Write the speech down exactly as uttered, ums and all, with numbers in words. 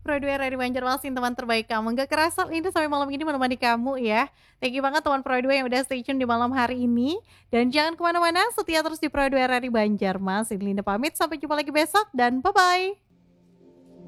Pro dua R R Banjarmasin, teman terbaik kamu. Nggak kerasa ini sampai malam ini menemani kamu ya. Thank you banget teman Pro dua yang udah stay tune di malam hari ini. Dan jangan kemana-mana, setia terus di Pro dua R R Banjarmasin. Linda pamit, sampai jumpa lagi besok dan bye-bye.